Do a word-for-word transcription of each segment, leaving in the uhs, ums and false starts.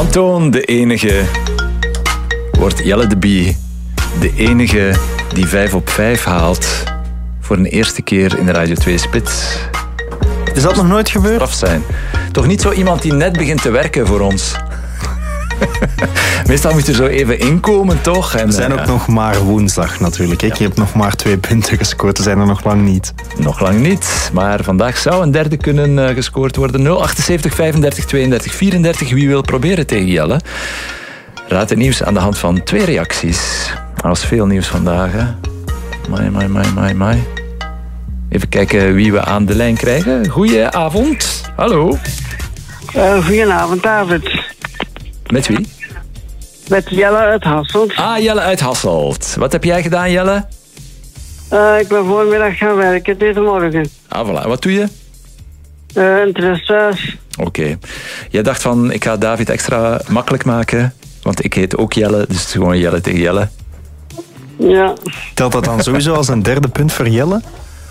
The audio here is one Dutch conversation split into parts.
Toon, de enige. Wordt Jelle de Bie de enige die vijf op vijf haalt voor een eerste keer in de Radio twee Spits? Is dat nog nooit gebeurd? Straf zijn. Toch niet zo iemand die net begint te werken voor ons? Meestal moet je er zo even inkomen, toch? En, we zijn ook uh, nog maar woensdag natuurlijk. Ik ja. heb nog maar twee punten gescoord. We zijn er nog lang niet. Nog lang niet. Maar vandaag zou een derde kunnen uh, gescoord worden. nul achtenzeventig vijfendertig tweeëndertig vierendertig. Wie wil proberen tegen Jelle? Raad het nieuws aan de hand van twee reacties. Er was veel nieuws vandaag, hè? Mai, mai, mai, mai, mai. Even kijken wie we aan de lijn krijgen. Goedenavond. Hallo. Uh, goedenavond, David. Met wie? Met Jelle uit Hasselt. Ah, Jelle uit Hasselt. Wat heb jij gedaan, Jelle? Uh, ik ben voormiddag gaan werken, deze morgen. Ah, voilà. Wat doe je? Uh, in het resthuis. Oké. Okay. Jij dacht van, ik ga David extra makkelijk maken, want ik heet ook Jelle, dus het is gewoon Jelle tegen Jelle. Ja. Telt dat dan sowieso als een derde punt voor Jelle?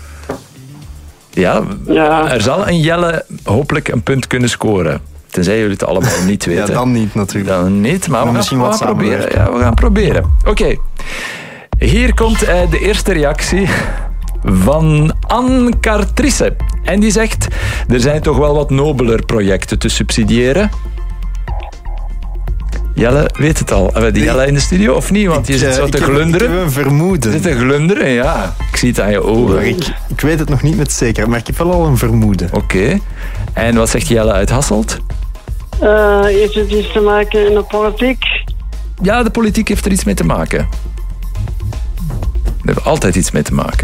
Ja, ja. Er zal een Jelle hopelijk een punt kunnen scoren. Tenzij jullie het allemaal niet weten. Ja, dan niet natuurlijk. Dan niet, maar, maar we misschien gaan, wat we gaan proberen. Ja, we gaan proberen. Oké. Okay. Hier komt uh, de eerste reactie van Anne Cartrice. En die zegt, er zijn toch wel wat nobeler projecten te subsidiëren. Jelle weet het al. Hebben we die Jelle in de studio of niet? Want je zit zo te glunderen. Ik heb een vermoeden. Je zit te glunderen, ja. Ik zie het aan je ogen. Ik, ik weet het nog niet met zekerheid, maar ik heb wel al een vermoeden. Oké. Okay. En wat zegt Jelle uit Hasselt? Uh, heeft het iets te maken in de politiek? Ja, de politiek heeft er iets mee te maken. Er heeft altijd iets mee te maken.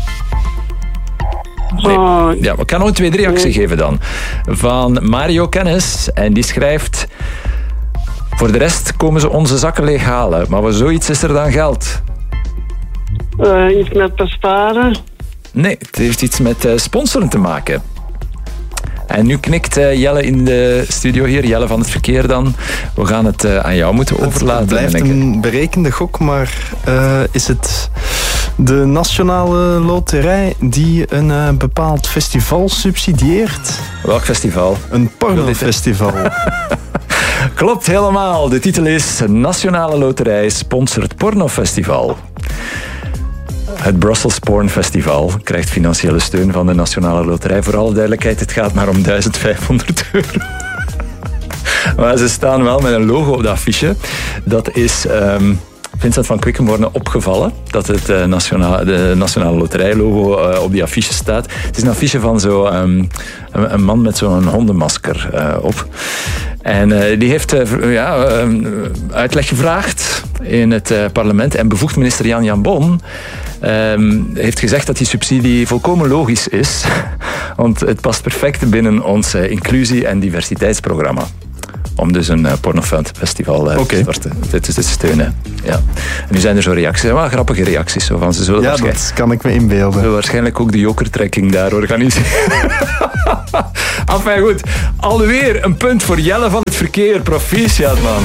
Nee. Oh. Ja, ik kan nog een tweede reactie nee. geven dan. Van Mario Kennis. En die schrijft... Voor de rest komen ze onze zakken leeg halen. Maar voor zoiets is er dan geld. Uh, iets met besparen? Nee, het heeft iets met uh, sponsoren te maken. En nu knikt uh, Jelle in de studio hier. Jelle van het verkeer dan. We gaan het uh, aan jou moeten overlaten. Het blijft een berekende gok, maar uh, is het de Nationale Loterij die een uh, bepaald festival subsidieert? Welk festival? Een pornofestival. Klopt helemaal. De titel is Nationale Loterij sponsort pornofestival. Het Brussels Porn Festival krijgt financiële steun van de Nationale Loterij. Voor alle duidelijkheid, het gaat maar om duizend vijfhonderd euro. Maar ze staan wel met een logo op de affiche. Dat is... Um, Vincent van Quickenborne opgevallen dat het uh, nationale, de Nationale Loterij-logo uh, op die affiche staat. Het is een affiche van zo, um, een, een man met zo'n hondenmasker uh, op. En uh, die heeft uh, ja, uh, uitleg gevraagd in het uh, parlement. En bevoegd minister Jan Jan Bon um, heeft gezegd dat die subsidie volkomen logisch is. Want het past perfect binnen ons uh, inclusie- en diversiteitsprogramma. Om dus een uh, pornofestival uh, okay. te, te, te steunen. Ja. En nu zijn er zo reacties, wel grappige reacties. Zo van, ze zullen ja, dat kan ik me inbeelden. Ze zullen waarschijnlijk ook de jokertrekking daar organiseren. Enfin goed, alweer een punt voor Jelle van het verkeer. Proficiat, man.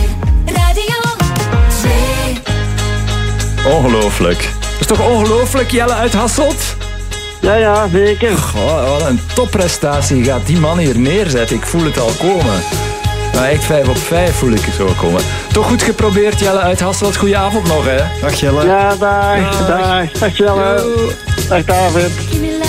Ongelooflijk. Dat is toch ongelooflijk, Jelle uit Hasselt? Ja, ja, zeker. Goh, wat een topprestatie gaat die man hier neerzetten. Ik voel het al komen. Nou, echt vijf op vijf voel ik het zo komen. Toch goed geprobeerd, Jelle uit Hasselt. Goedenavond nog, hè. Dag, Jelle. Ja, dag. Dag, dag, dag Jelle. Yo. Dag, David.